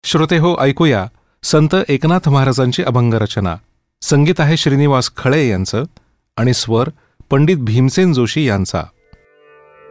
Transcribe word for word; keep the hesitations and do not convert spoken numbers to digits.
श्रोतेहो, ऐकूया संत एकनाथ महाराजांची अभंग रचना. संगीत आहे श्रीनिवास खळे यांचं आणि स्वर पंडित भीमसेन जोशी यांचा.